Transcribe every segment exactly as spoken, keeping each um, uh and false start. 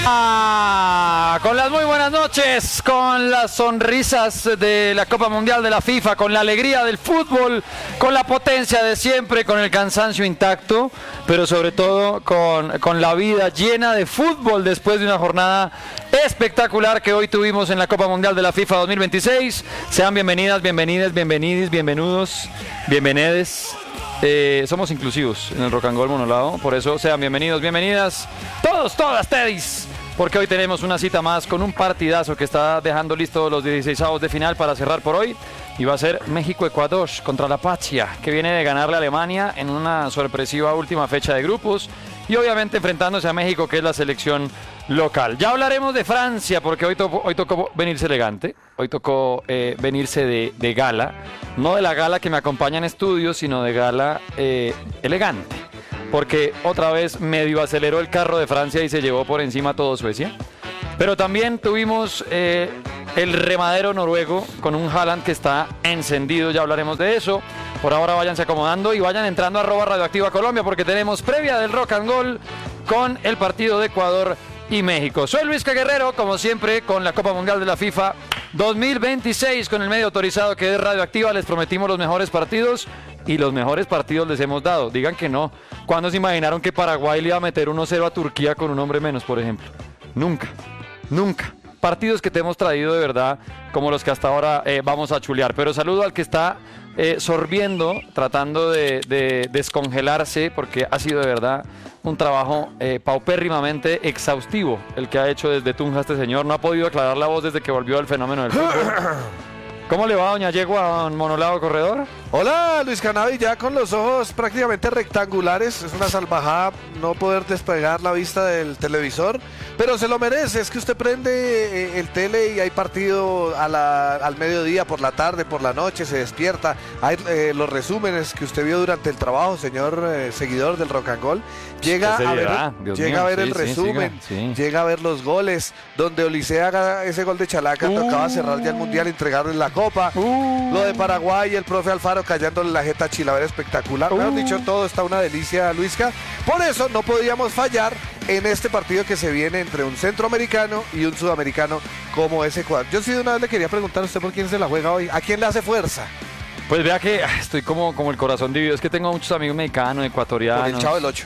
Ah, con las muy buenas noches, con las sonrisas de la Copa Mundial de la FIFA, con la alegría del fútbol, con la potencia de siempre, con el cansancio intacto, pero sobre todo con, con la vida llena de fútbol después de una jornada espectacular que hoy tuvimos en la Copa Mundial de la FIFA dos mil veintiséis. Sean bienvenidas, bienvenidas, bienvenidis, bienvenidos, bienvenides. Eh, somos inclusivos en el Rock and Roll Monolado, por eso sean bienvenidos, bienvenidas, todos, todas, teddies, porque hoy tenemos una cita más con un partidazo que está dejando listos los dieciseisavos de final para cerrar por hoy, y va a ser México-Ecuador contra la Patria, que viene de ganarle a Alemania en una sorpresiva última fecha de grupos, y obviamente enfrentándose a México, que es la selección local. Ya hablaremos de Francia, porque hoy, to hoy tocó venirse elegante, hoy tocó eh, venirse de, de gala, no de la gala que me acompaña en estudios, sino de gala eh, elegante, porque otra vez medio aceleró el carro de Francia y se llevó por encima todo Suecia. Pero también tuvimos eh, el remadero noruego con un Haaland que está encendido, ya hablaremos de eso. Por ahora váyanse acomodando y vayan entrando a arroba Radioactiva Colombia, porque tenemos previa del Rock and Roll con el partido de Ecuador y México. Soy Luis Guerrero, como siempre, con la Copa Mundial de la FIFA dos mil veintiséis, con el medio autorizado que es Radioactiva. Les prometimos los mejores partidos y los mejores partidos les hemos dado. Digan que no. ¿Cuándo se imaginaron que Paraguay le iba a meter uno cero a Turquía con un hombre menos, por ejemplo? Nunca, nunca. Partidos que te hemos traído de verdad, como los que hasta ahora eh, vamos a chulear. Pero saludo al que está eh, sorbiendo, tratando de, de descongelarse, porque ha sido de verdad un trabajo eh, paupérrimamente exhaustivo el que ha hecho desde Tunja este señor. No ha podido aclarar la voz desde que volvió al fenómeno del fútbol. ¿Cómo le va, doña Yegua, don Monolado Corredor? Hola, Luis Canavi, ya con los ojos prácticamente rectangulares. Es una salvajada no poder despegar la vista del televisor, pero se lo merece. Es que usted prende el tele y hay partido a la, al mediodía, por la tarde, por la noche, se despierta. Hay eh, los resúmenes que usted vio durante el trabajo, señor eh, seguidor del Rock and Roll. Llega a ver, llega mío, a ver sí, el resumen, sí, sí. llega a ver los goles. Donde Oliseh haga ese gol de Chalaca, uh, tocaba cerrar ya el Mundial, entregarle la Copa. Uh, Lo de Paraguay, el profe Alfaro callándole la jeta a Chilaver, espectacular. Uh, Mejor dicho, todo está una delicia, Luisca. Por eso no podíamos fallar en este partido que se viene entre un centroamericano y un sudamericano como ese Ecuador. Yo sí de una vez le quería preguntar a usted por quién se la juega hoy. ¿A quién le hace fuerza? Pues vea que estoy como, como el corazón dividido. Es que tengo muchos amigos mexicanos, ecuatorianos. Por el Chavo del Ocho.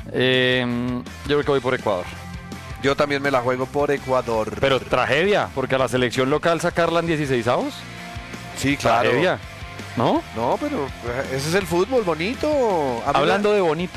Eh, yo creo que voy por Ecuador. Yo también me la juego por Ecuador. Pero tragedia, porque a la selección local sacarla en dieciseisavos. Sí, claro. Tragedia, ¿no? No, pero ese es el fútbol, bonito. Hablando de bonito.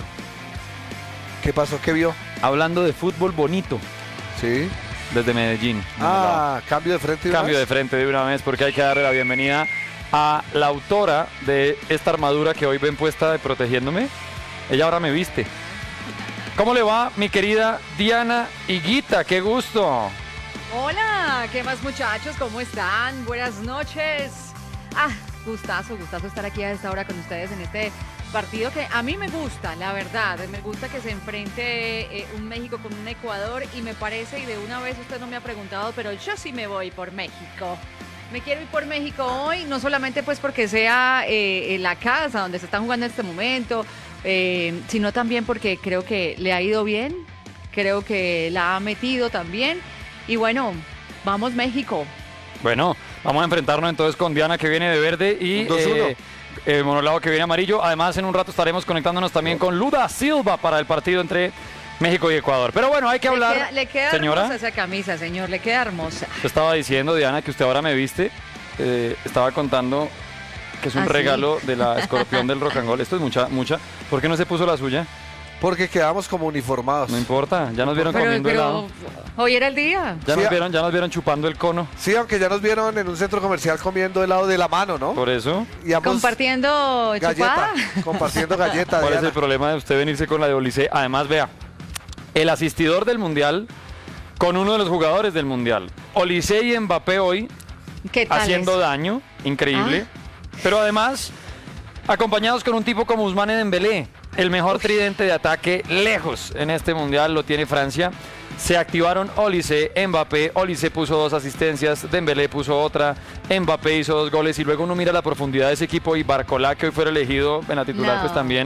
¿Qué pasó? ¿Qué vio? Hablando de fútbol bonito. Sí. Desde Medellín. Ah, cambio de frente. De cambio de frente de una vez, porque hay que darle la bienvenida a la autora de esta armadura que hoy ven puesta de protegiéndome. Ella ahora me viste. ¿Cómo le va, mi querida Diana Higuita? ¡Qué gusto! Hola, ¿qué más, muchachos? ¿Cómo están? Buenas noches. Ah, gustazo, gustazo estar aquí a esta hora con ustedes en este partido que a mí me gusta, la verdad. Me gusta que se enfrente eh, un México con un Ecuador y me parece, y de una vez usted no me ha preguntado, pero yo sí me voy por México. Me quiero ir por México hoy, no solamente pues porque sea eh, en la casa donde se está jugando en este momento, eh, sino también porque creo que le ha ido bien, creo que la ha metido también. Y bueno, vamos México. Bueno, vamos a enfrentarnos entonces con Diana, que viene de verde, y eh, eh, Monolado, que viene amarillo. Además, en un rato estaremos conectándonos también con Luda Silva para el partido entre México y Ecuador. Pero bueno, hay que hablar. Le queda, le queda señora, hermosa esa camisa, señor, le queda hermosa. Yo estaba diciendo, Diana, que usted ahora me viste. Eh, estaba contando que es un ¿Ah, regalo sí? de la Escorpión del Rock and Roll. Esto es mucha, mucha. ¿Por qué no se puso la suya? Porque quedamos como uniformados. No importa, ya nos vieron pero, comiendo pero, helado. Hoy era el día. Ya, sí, nos vieron, ya nos vieron chupando el cono. Sí, aunque ya nos vieron en un centro comercial comiendo helado de la mano, ¿no? Por eso. Y compartiendo galleta, chupada. Compartiendo galleta. ¿Cuál Diana? es el problema de usted venirse con la de Oliseh? Además, vea, el asistidor del Mundial con uno de los jugadores del Mundial. Oliseh y Mbappé hoy ¿Qué tal haciendo es? daño, increíble. Ah. Pero además, acompañados con un tipo como Ousmane Dembélé. El mejor tridente de ataque lejos en este Mundial lo tiene Francia. Se activaron Oliseh, Mbappé. Oliseh puso dos asistencias, Dembélé puso otra, Mbappé hizo dos goles. Y luego uno mira la profundidad de ese equipo y Barcola, que hoy fue elegido en la titular, no. pues también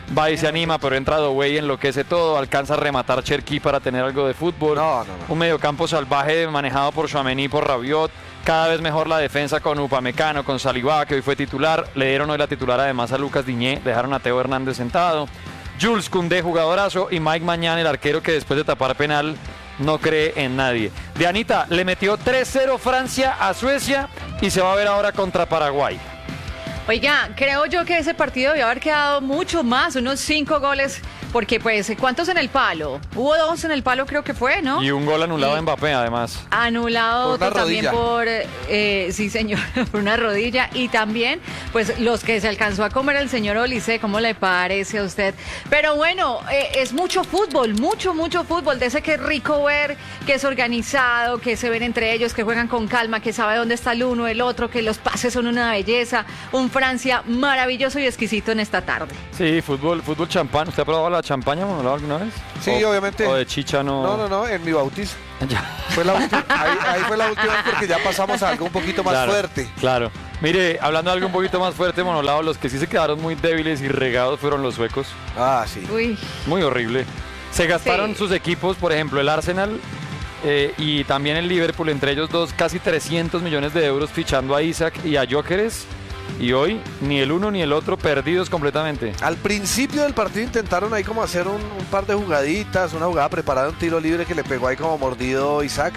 va y se anima, pero entra Doué y enloquece todo, alcanza a rematar Cherki para tener algo de fútbol. No, no, no. Un mediocampo salvaje manejado por Tchouaméni, por Rabiot. Cada vez mejor la defensa con Upamecano, con Saliba, que hoy fue titular. Le dieron hoy la titular además a Lucas Diñé, dejaron a Teo Hernández sentado. Jules Koundé, jugadorazo, y Mike Mañán, el arquero que después de tapar penal no cree en nadie. Dianita, le metió tres cero Francia a Suecia y se va a ver ahora contra Paraguay. Oiga, creo yo que ese partido debió haber quedado mucho más, unos cinco goles, porque pues, ¿cuántos en el palo? Hubo dos en el palo, creo que fue, ¿no? Y un gol anulado Y a Mbappé, además. Anulado Por una también rodilla. por, eh, sí señor, por una rodilla. Y también, pues, los que se alcanzó a comer el señor Olise, ¿cómo le parece a usted? Pero bueno, eh, es mucho fútbol, mucho, mucho fútbol. De ese que es rico ver, que es organizado, que se ven entre ellos, que juegan con calma, que sabe dónde está el uno, el otro, que los pases son una belleza. Un Francia maravilloso y exquisito en esta tarde. Sí, fútbol, fútbol champán. ¿Usted ha probado la champaña, Monolao, alguna vez? Sí, O- obviamente. O de chicha, no. No, no, no, en mi bautizo. Ya. Fue la última, ahí, ahí fue la última vez porque ya pasamos a algo un poquito más Claro, fuerte. Claro. Mire, hablando de algo un poquito más fuerte, Monolao, los que sí se quedaron muy débiles y regados fueron los suecos. Ah, sí. Uy, Muy horrible. Se gastaron Sí. sus equipos, por ejemplo, el Arsenal eh, y también el Liverpool, entre ellos dos, casi trescientos millones de euros fichando a Isaac y a Gyökeres. Y hoy, ni el uno ni el otro perdidos completamente. Al principio del partido intentaron ahí como hacer un, un par de jugaditas, una jugada preparada, un tiro libre que le pegó ahí como mordido Isaac.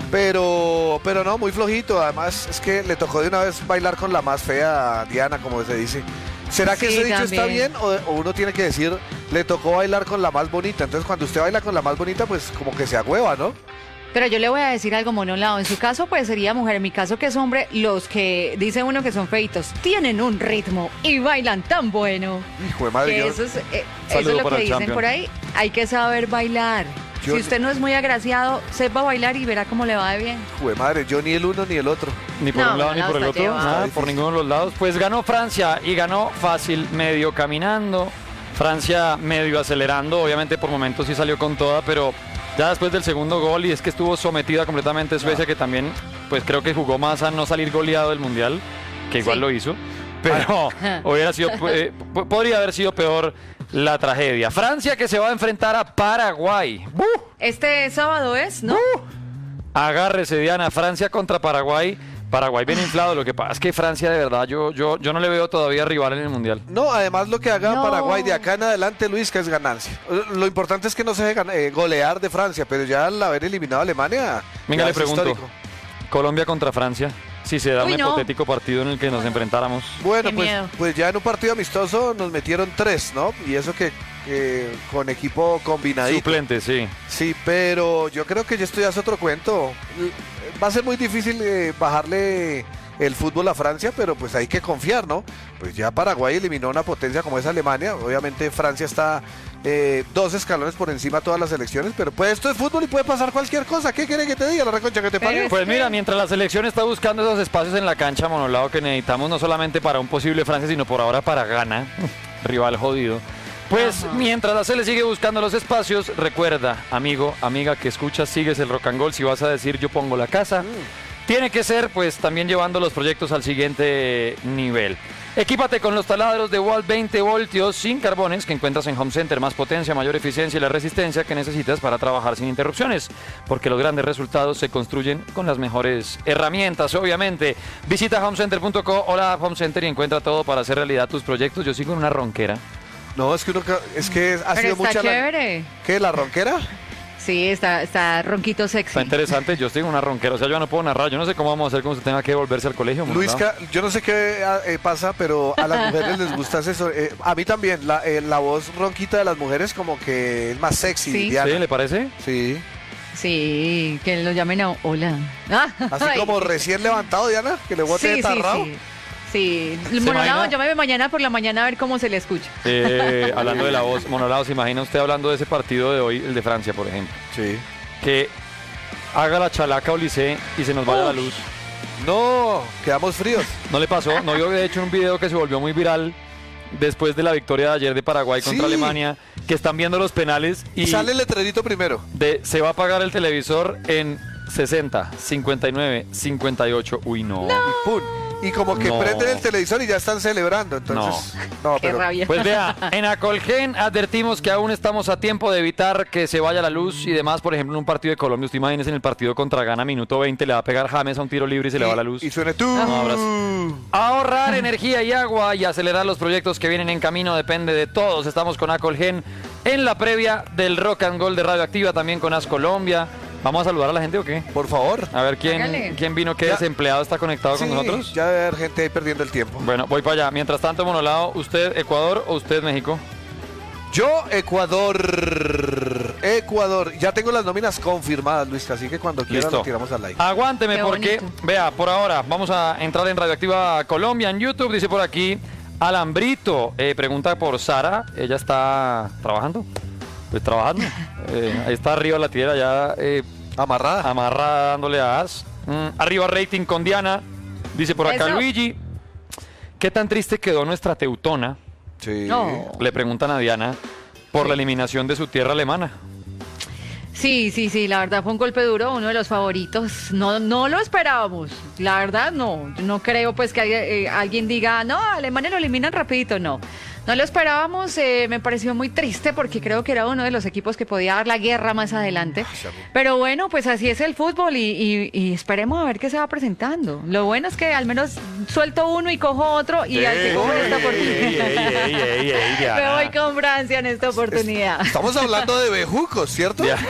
Pero, pero no, muy flojito. Además es que le tocó de una vez bailar con la más fea, Diana, como se dice. ¿Será que Sí, ese dicho está también. bien? O, o uno tiene que decir, le tocó bailar con la más bonita. Entonces cuando usted baila con la más bonita, pues como que se agüeva, ¿no? pero yo le voy a decir algo, Monolao. En su caso, pues sería mujer. En mi caso, que es hombre, los que dice uno que son feitos tienen un ritmo y bailan tan bueno. Hijo de madre, Que yo- eso es, eh, eso Saludo es lo para que el dicen champion. por ahí. Hay que saber bailar. Yo- Si usted no es muy agraciado, sepa bailar y verá cómo le va de bien. hijo de madre, yo ni el uno ni el otro. Ni por No, un lado no, ni no, por el está otro, llevado. nada, Está por difícil. ninguno de los lados. Pues ganó Francia y ganó fácil, medio caminando. Francia medio acelerando, obviamente por momentos sí salió con toda, pero ya después del segundo gol, y es que estuvo sometida completamente Suecia, que también pues creo que jugó más a no salir goleado del Mundial, que igual Sí. lo hizo, pero hubiera sido, eh, p- podría haber sido peor la tragedia. Francia que se va a enfrentar a Paraguay. ¡Buh! Este sábado es, ¿no? Agárrese, Diana, Francia contra Paraguay. Paraguay bien inflado, lo que pasa es que Francia de verdad, yo, yo, yo no le veo todavía rival en el Mundial. No, además lo que haga No. Paraguay de acá en adelante, Luis, que es ganancia. Lo importante es que no se deje gan- eh, golear de Francia, pero ya al haber eliminado a Alemania, Venga, ya le es pregunto, histórico. Colombia contra Francia, si se da Uy, un no. hipotético partido en el que nos enfrentáramos. Bueno, Qué pues, miedo. pues ya en un partido amistoso nos metieron tres, ¿no? Y eso que eh, con equipo combinadito. Suplente, sí. Sí, pero yo creo que ya esto ya es otro cuento. Va a ser muy difícil eh, bajarle el fútbol a Francia, pero pues hay que confiar, ¿no? Pues ya Paraguay eliminó una potencia como es Alemania. Obviamente Francia está eh, dos escalones por encima de todas las elecciones, pero pues esto es fútbol y puede pasar cualquier cosa. ¿Qué quiere que te diga la reconcha que te Pero pague? es- Pues que- mira, mientras la selección está buscando esos espacios en la cancha, Monolao, que necesitamos no solamente para un posible Francia, sino por ahora para Ghana, rival jodido. Pues Ajá. mientras la Sele sigue buscando los espacios, recuerda, amigo, amiga que escuchas, sigues el rock and roll, si vas a decir yo pongo la casa, tiene que ser pues también llevando los proyectos al siguiente nivel. Equípate con los taladros de Walt veinte voltios sin carbones que encuentras en Home Center, más potencia, mayor eficiencia y la resistencia que necesitas para trabajar sin interrupciones, porque los grandes resultados se construyen con las mejores herramientas, obviamente. Visita home center punto co o la app Home Center y encuentra todo para hacer realidad tus proyectos. Yo sigo en una ronquera. No, es que, uno, ca- es que ha Pero sido está mucha la... chévere. ¿Qué? ¿La ronquera? Sí, está, está ronquito sexy. Está interesante, yo estoy en una ronquera, o sea, yo no puedo narrar, yo no sé cómo vamos a hacer cuando usted tenga que volverse al colegio. Luis, Monolao. Ca- yo no sé qué eh, pasa, pero a las mujeres les gusta eso. eh, a mí también, la, eh, la voz ronquita de las mujeres como que es más sexy, Sí. Diana. ¿Sí? ¿Le parece? Sí. Sí, que lo llamen a hola. Así Ay. como recién levantado, Diana, que le bote Sí, de sí, tarrao. sí. Sí, ¿Se Monolao, imagina? llámame mañana por la mañana a ver cómo se le escucha. Eh, hablando de la voz, Monolao, ¿se imagina usted hablando de ese partido de hoy, el de Francia, por ejemplo? Sí. Que haga la chalaca Olise y se nos vaya la luz. No, quedamos fríos. ¿No le pasó? ¿No vio de hecho un video que se volvió muy viral después de la victoria de ayer de Paraguay contra Sí. Alemania, que están viendo los penales y Sale el letrerito primero. de, se va a apagar el televisor en sesenta, cincuenta y nueve, cincuenta y ocho? Uy, no. Y ¡pum! y como que No. prenden el televisor y ya están celebrando. Entonces, no, Qué pero rabia. Pues vea, en Acolgen advertimos que aún estamos a tiempo de evitar que se vaya la luz y demás. Por ejemplo, en un partido de Colombia, usted imagínese en el partido contra Ghana, minuto veinte, le va a pegar James a un tiro libre y se le va la luz. Y, y suene tú. No, abrazo. Ahorrar energía y agua y acelerar los proyectos que vienen en camino depende de todos. Estamos con Acolgen en la previa del Rock and Gold de Radioactiva, también con As Colombia. ¿Vamos a saludar a la gente o qué? Por favor. A ver quién, Hágale. quién vino, qué Ya. desempleado está conectado Sí, con nosotros. ya debe haber gente ahí perdiendo el tiempo. Bueno, voy para allá. Mientras tanto, monolado, ¿usted Ecuador o usted México? Yo, Ecuador. Ecuador. Ya tengo las nóminas confirmadas, Luis, así que cuando quiera Listo. lo tiramos al like. Aguánteme Qué porque, bonito. vea, por ahora vamos a entrar en Radioactiva Colombia en YouTube. Dice por aquí, Alambrito, eh, pregunta por Sara. Ella está trabajando. Pues trabajando. Eh, ahí está arriba la tierra ya eh, Amarrada. amarrada dándole a as. Mm, arriba rating con Diana. Dice por acá Eso. Luigi. ¿Qué tan triste quedó nuestra teutona? Sí. No. Le preguntan a Diana por la eliminación de su tierra alemana. Sí, sí, sí, la verdad fue un golpe duro, uno de los favoritos. No, no lo esperábamos, la verdad no. No creo pues que alguien, eh, alguien diga, no, Alemania lo eliminan rapidito, no. No lo esperábamos, eh, me pareció muy triste porque creo que era uno de los equipos que podía dar la guerra más adelante. Pero bueno, pues así es el fútbol y, y- y esperemos a ver qué se va presentando. Lo bueno es que al menos suelto uno y cojo otro y al que cojo esta oportunidad. ey, ey, ey, Me Diana. voy con Francia en esta oportunidad. Estamos hablando de bejucos, ¿cierto? Ya.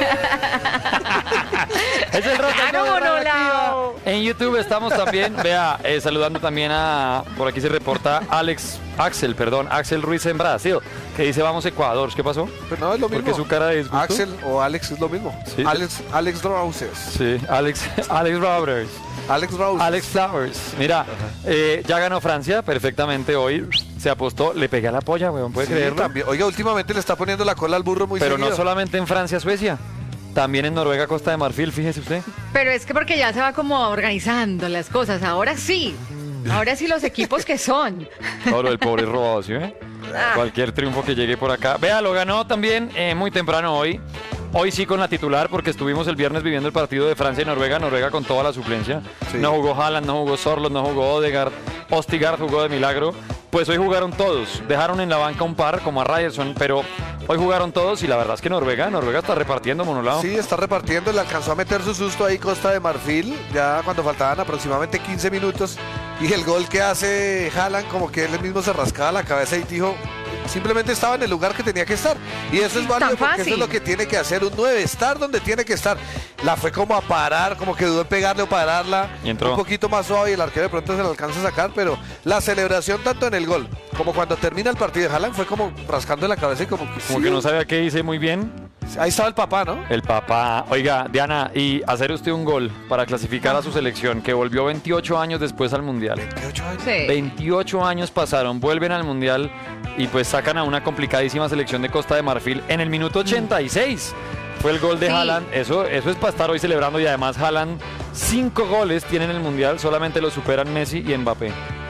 Es el Rock and Claro, Roll de monolao. Radioactiva. En YouTube estamos también, vea, eh, saludando también a, por aquí se reporta Alex, Axel, perdón, Axel Ruiz en Brasil, que dice vamos Ecuador. ¿Qué pasó? Pues no, es lo mismo. Porque su cara es Axel o Alex es lo mismo. Sí. Alex, Alex Roses. Sí, Alex, Alex Roberts, Alex Roses. Alex Flowers. Mira, eh, ya ganó Francia perfectamente hoy. Se apostó, le pegué a la polla, weón, ¿puede Sí, creerlo? también. Oiga, últimamente le está poniendo la cola al burro muy Pero no seguido. solamente en Francia, Suecia, también en Noruega, Costa de Marfil, fíjese usted. Pero es que porque ya se va como organizando las cosas. Ahora sí. Ahora sí los equipos que son. Todo lo del pobre robado, ¿sí ve? Ah. Cualquier triunfo que llegue por acá. Vea, lo ganó también eh, muy temprano hoy. Hoy sí con la titular porque estuvimos el viernes viviendo el partido de Francia y Noruega. Noruega con toda la suplencia. Sí. No jugó Haaland, no jugó Sorloth, no jugó Odegaard. Ostigard jugó de milagro. Pues hoy jugaron todos. Dejaron en la banca un par como a Ryerson, pero hoy jugaron todos y la verdad es que Noruega, Noruega está repartiendo monolado. Sí, está repartiendo, le alcanzó a meter su susto ahí Costa de Marfil, ya cuando faltaban aproximadamente quince minutos, y el gol que hace Haaland, como que él mismo se rascaba la cabeza y dijo, simplemente estaba en el lugar que tenía que estar, y eso es Tan válido porque eso fácil. es lo que tiene que hacer un nueve, estar donde tiene que estar. La fue como a parar, como que dudó en pegarle o pararla, Y entró. un poquito más suave y el arquero de pronto se la alcanza a sacar, pero la celebración tanto en el gol como cuando termina el partido de Haaland fue como rascando la cabeza y como que, Como sí, que no sabía qué hice muy bien. ahí estaba el papá, ¿no? El papá. Oiga, Diana, y hacer usted un gol para clasificar a su selección, que volvió veintiocho años después al Mundial. veintiocho años. Sí. veintiocho años pasaron, vuelven al Mundial y pues sacan a una complicadísima selección de Costa de Marfil en el minuto ochenta y seis. Fue el gol de Sí. Haaland. Eso, eso es para estar hoy celebrando y además Haaland, cinco goles tiene en el Mundial, solamente lo superan Messi y Mbappé.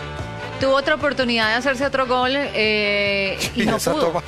Tuvo otra oportunidad de hacerse otro gol eh, y no esa pudo. toma.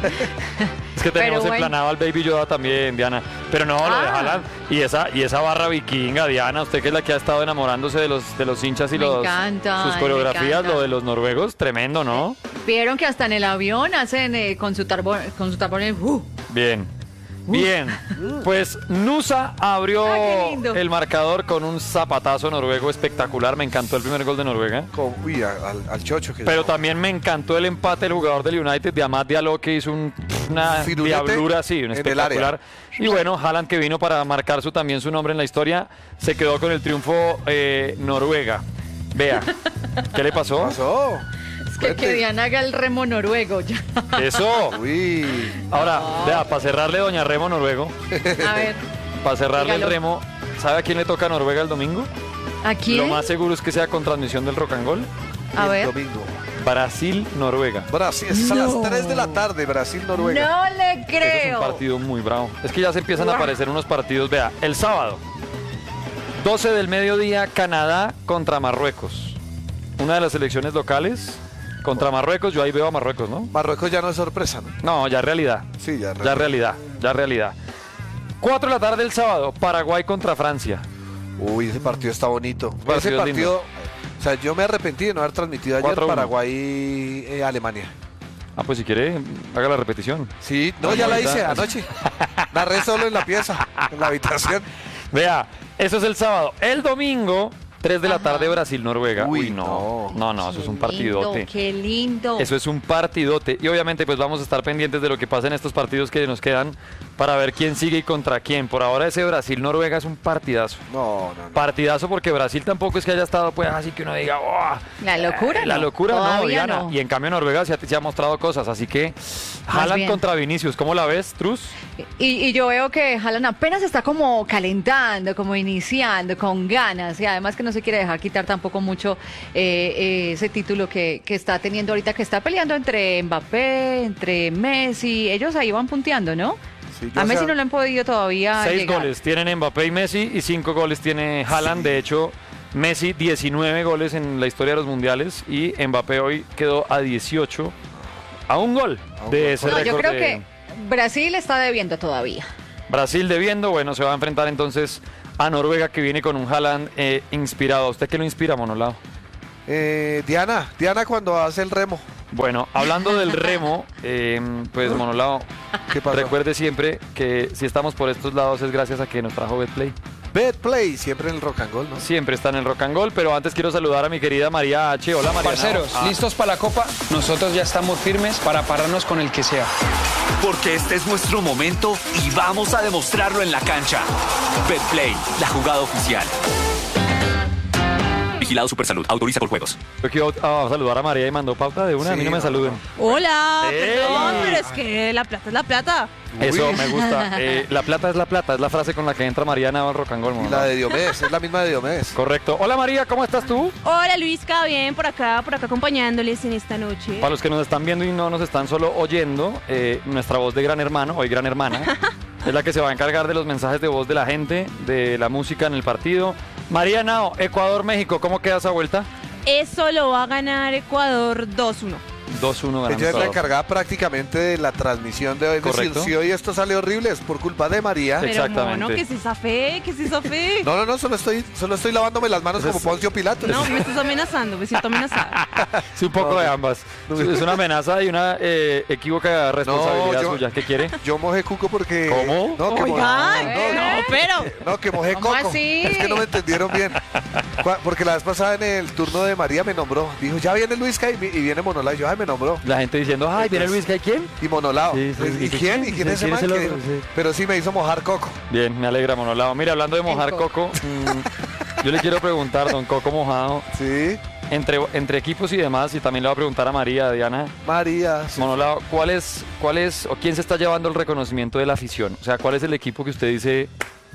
Es que tenemos bueno. emplanado al Baby Yoda también, Diana. Pero no, lo de Ah. Haaland y esa, y esa barra vikinga, Diana, usted que es la que ha estado enamorándose de los, de los hinchas y Me los, encanta, sus me coreografías, encanta. lo de los noruegos, tremendo, ¿no? Vieron que hasta en el avión hacen eh, con su tarbón, con su tarbón, uh, Bien. Bien, pues Nusa abrió Ah, qué lindo. el marcador con un zapatazo noruego espectacular. Me encantó el primer gol de Noruega. Con- uy, a- al, al chocho que Pero llamó. también me encantó el empate del jugador del United, de Amad Diallo, que hizo un- una Firulete diablura, sí, un en el espectacular. Y bueno, Haaland, que vino para marcar su, también su nombre en la historia, se quedó con el triunfo eh, Noruega. Vea, ¿qué le pasó? pasó? es que, que Cuente. Diana haga el remo noruego ya. Eso. Uy, Ahora, vea, para cerrarle Doña Remo Noruego, A ver, para cerrarle el Dígalo. remo, ¿sabe a quién le toca a Noruega el domingo? ¿a quién? Lo más seguro es que sea con transmisión del Rock and Roll. A el ver. domingo. Brasil-Noruega. Brasil, es a las tres de la tarde, Brasil-Noruega. No le Ese es creo. un partido muy bravo. Es que ya se empiezan a Guau. aparecer unos partidos. Vea, el sábado, doce del mediodía, Canadá contra Marruecos. Una de las selecciones locales contra Marruecos. Yo ahí veo a Marruecos, ¿no? Marruecos ya no es sorpresa, ¿no? No, ya realidad. Sí, ya. Ya realidad, ya realidad. cuatro de la tarde el sábado, Paraguay contra Francia. Uy, ese partido está bonito. partido ese es partido, O sea, yo me arrepentí de no haber transmitido ayer cuatro uno. Paraguay-Alemania. Ah, pues si quiere, haga la repetición. Sí, no, ya la hice anoche. Narré solo en la pieza, en la habitación. Vea, eso es el sábado. El domingo, tres de la Ajá. tarde, Brasil-Noruega. Uy, Uy, no. No, no, eso es un Qué partidote. lindo, qué lindo. Eso es un partidote. Y obviamente pues vamos a estar pendientes de lo que pasa en estos partidos que nos quedan para ver quién sigue y contra quién. Por ahora ese Brasil-Noruega es un partidazo. No, no, no. Partidazo porque Brasil tampoco es que haya estado pues así que uno diga, oh, La locura, eh, la no. locura no, Todavía Diana. no. Y en cambio Noruega se ha, se ha mostrado cosas, así que Más Haaland bien. contra Vinicius, ¿cómo la ves, Truz? Y, y yo veo que Haaland apenas está como calentando, como iniciando, con ganas, y además que no se quiere dejar quitar tampoco mucho eh, eh, ese título que, que está teniendo ahorita, que está peleando entre Mbappé, entre Messi, ellos ahí van punteando, ¿no? Sí, yo A Messi sé- no le han podido todavía Seis llegar. goles tienen Mbappé y Messi y cinco goles tiene Haaland. De hecho, Messi diecinueve goles en la historia de los mundiales y Mbappé hoy quedó a dieciocho, a un gol A un de gol. ese No, yo récord creo de que Brasil está debiendo todavía. Brasil debiendo. Bueno, se va a enfrentar entonces a Noruega, que viene con un Haaland eh, inspirado. ¿A usted qué lo inspira, Monolao? Eh, Diana, Diana cuando hace el remo. Bueno, hablando del remo, eh, pues Monolao, ¿Qué pasó? recuerde siempre que si estamos por estos lados es gracias a que nos trajo Betplay. Betplay, siempre en el rock and roll, ¿no? Siempre está en el rock and roll, pero antes quiero saludar a mi querida María H. Hola, María. Parceros, Ah, ¿listos para la copa? Nosotros ya estamos firmes para pararnos con el que sea. Porque este es nuestro momento y vamos a demostrarlo en la cancha. Betplay, la jugada oficial. Vigilado Supersalud. Autoriza por juegos. Yo quiero ah, saludar a María y mandó pauta de una. a mí Sí, no me no, saluden. Hola, ¡Ey! perdón, pero es que la plata es la plata. Eso Uy. me gusta. Eh, la plata es la plata. Es la frase con la que entra Mariana al rock and roll. Y Monolao. la de Diomedes, es la misma de Diomedes. Correcto. Hola, María, ¿cómo estás tú? Hola Luisca, bien por acá, por acá acompañándoles en esta noche. Para los que nos están viendo y no nos están solo oyendo, eh, nuestra voz de gran hermano, hoy gran hermana, es la que se va a encargar de los mensajes de voz de la gente, de la música en el partido. María Nao, Ecuador-México, ¿cómo queda esa vuelta? Eso lo va a ganar Ecuador dos uno. dos uno ganando Ella es la Ecuador. encargada prácticamente de la transmisión de hoy. Es decir, Correcto. si hoy esto sale horrible es por culpa de María. Sí. Pero Exactamente. mono, ¿qué es esa fe? ¿Qué es esa fe? No, no, no, solo estoy, solo estoy lavándome las manos Eso como es- Poncio Pilato. No, me estás amenazando, me siento amenazada. Sí, un poco de ambas. Es una amenaza y una eh, equívoca responsabilidad yo- suya. ¿Qué quiere? Yo mojé cuco porque... ¿Cómo? No, que Oigan, mojé... no, pero... No, que mojé ¿Cómo coco. así? Es que no me entendieron bien. Cua- Porque la vez pasada en el turno de María me nombró. Dijo, ya viene Luisca y, vi- y viene Monolao. Y yo, ay, me nombró. La gente diciendo, ay, viene Luis, ¿hay quién? Y Monolao. Sí, sí, ¿Y sí. quién? ¿Y quién es ese ¿Quién es man? el que otro? dijo? Sí. Pero sí me hizo mojar coco. Bien, me alegra, Monolao. Mira, hablando de mojar El coco, mm, yo le quiero preguntar, don Coco Mojado, Sí, entre, entre equipos y demás, y también le voy a preguntar a María, a Diana, María. sí. Monolao, ¿cuál es, cuál es, o quién se está llevando el reconocimiento de la afición? O sea, ¿cuál es el equipo que usted dice,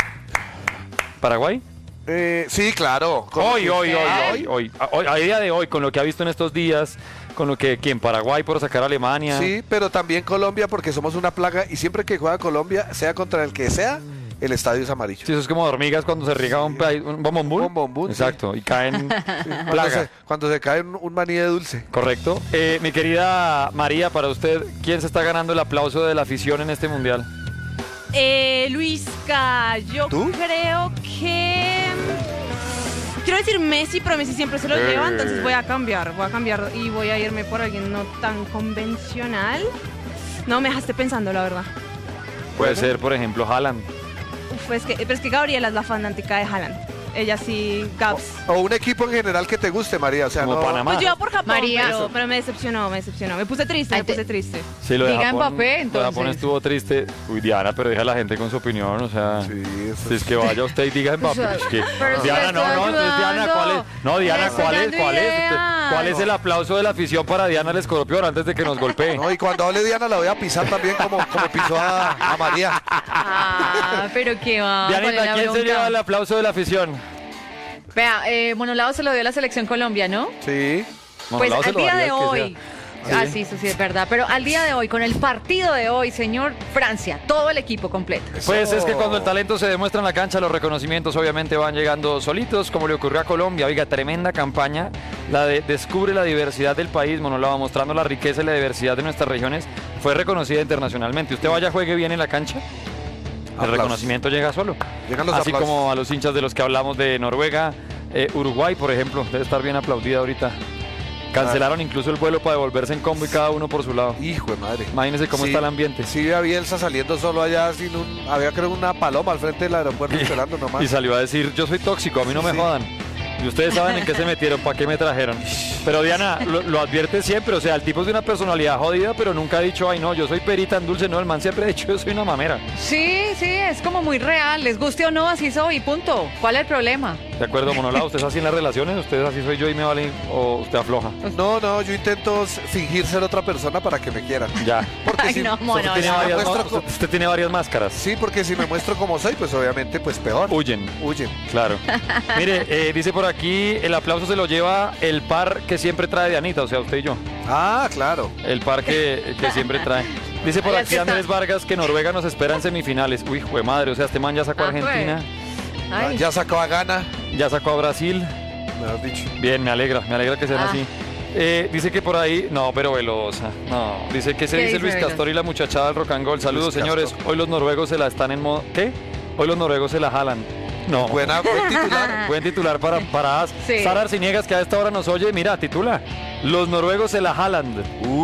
Paraguay? Eh, sí, claro. Con- Hoy, hoy, hoy, Ah, hoy, hoy, a- hoy, a día de hoy, con lo que ha visto en estos días, con lo que, ¿quién? Paraguay por sacar a Alemania. Sí, pero también Colombia porque somos una plaga y siempre que juega Colombia, sea contra el que sea, el estadio es amarillo. Sí, eso es como hormigas cuando se riega un, país- un bombombún. Un bombombún, sí. Exacto, y caen Cuando plaga. se, cuando se cae un, un maní de dulce. Correcto. Eh, mi querida María, para usted, ¿quién se está ganando el aplauso de la afición en este mundial? Eh, Luisca, yo ¿Tú? creo que... Quiero decir Messi, pero Messi siempre se lo Eh. lleva, entonces voy a cambiar, voy a cambiar y voy a irme por alguien no tan convencional. No, me dejaste pensando, la verdad. Puede ser, por ejemplo, Haaland. Uf, es que, pero es que Gabriela es la fanática de Haaland. Ella sí, Gabs. O un equipo en general que te guste, María. O sea, Como no, Panamá. Pues yo iba por Japón, María. pero, pero me decepcionó, me decepcionó. Me puse triste, Ay, me te- puse triste. Sí, lo de Diga Japón, Mbappé, Lo de Japón entonces. estuvo triste. Uy, Diana, pero deja a la gente con su opinión, o sea... Sí, eso Si es que vaya usted y diga Mbappé, Pues, es que... pero si Diana, le no, estoy no, entonces Diana, ayudando. ¿cuál es? No, Diana, Le estoy ¿cuál es? dando ¿Cuál es? ideas. ¿Cuál es el aplauso de la afición para Diana el Escorpión antes de que nos golpee? No, y cuando hable Diana la voy a pisar también como, como pisó a, a María. Ah, pero qué va. ¿cuál es Dianita, la ¿quién se bronca? lleva el aplauso de la afición? Vea, eh, Monolao se lo dio a la selección Colombia, ¿no? Sí. Pues Monolao se al lo día daría de al que hoy. sea. Ah, sí, eso sí es verdad. Pero al día de hoy, con el partido de hoy, señor Francia, todo el equipo completo. Pues es que cuando el talento se demuestra en la cancha, los reconocimientos obviamente van llegando solitos, como le ocurrió a Colombia. Oiga, tremenda campaña, la de Descubre la diversidad del país, Monolao, mostrando la riqueza y la diversidad de nuestras regiones, fue reconocida internacionalmente. Usted vaya, juegue bien en la cancha, el Aplausos. reconocimiento llega solo. Llegan los Así aplausos. como a los hinchas de los que hablamos de Noruega, Eh, Uruguay, por ejemplo, debe estar bien aplaudida ahorita. Cancelaron incluso el vuelo para devolverse en combo y cada uno por su lado. Hijo de madre. Imagínense cómo Sí, está el ambiente. Sí, vi a Bielsa saliendo solo allá sin un... Había creo una paloma al frente del aeropuerto esperando nomás. Y salió a decir, yo soy tóxico, a mí no me Sí. jodan. Y ustedes saben en qué se metieron, para qué me trajeron. Pero Diana, lo, lo advierte siempre, o sea, el tipo es de una personalidad jodida, pero nunca ha dicho, ay no, yo soy perita en dulce, no, el man siempre ha dicho, yo soy una mamera. Sí, sí, es como muy real. Les guste o no, así soy, punto. ¿Cuál es el problema? ¿De acuerdo, Monolá? ¿Usted es así en las relaciones? ¿Usted es así soy yo y me vale? ¿O usted afloja? No, no, yo intento s- fingir ser otra persona para que me quieran. Ya. Porque Ay, si, no, Usted mono, tiene, no. varias, muestro ma- co- usted- usted tiene varias máscaras. Sí, porque si me muestro como soy, pues obviamente pues peor. Huyen. Huyen. Claro. Mire, eh, dice por aquí, el aplauso se lo lleva el par que siempre trae Dianita, o sea, usted y yo. Ah, claro. El par que, que siempre trae. Dice por Ay, aquí es que está- Andrés Vargas que Noruega nos espera en semifinales. Uy, jue madre, o sea, este man ya sacó a Ah, pues. Argentina, Ay, Ya sacó a Gana, ya sacó a Brasil. mejor dicho. Bien, me alegra, me alegra que sean Ah. así. Eh, dice que por ahí, no, pero Velosa, no. Dice que se ¿Qué dice dice Luis Velosa? Castor y la muchachada del rock and roll. Saludos, Luis señores. Castor. Hoy los noruegos se la están en modo. ¿Qué? Hoy los noruegos se la jalan. No. Buena, buen titular. Buen titular para, para As. Sí. Sara Arciniegas, que a esta hora nos oye, mira, titula. Los noruegos se la jalan.